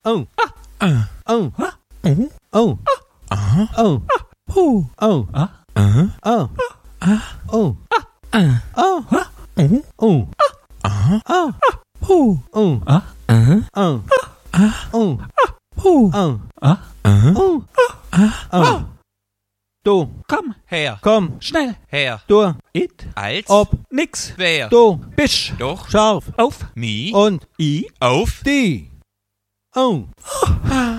Oh. Ah. Oh. Oh. Oh. Aha. Oh. Oh. Oh. Aha. Oh. Ah. Oh. Ah. Oh. Oh. Oh. Aha. Oh. Oh. Oh. Aha. Oh. Ah. Oh. Oh. Oh. Aha. Oh. Ah. Oh. Du, Komm her, komm, schnell her. du, It, als, ob, nix, wer, du, bisch, doch, scharf, auf, mi, und, i, auf. die. Oh.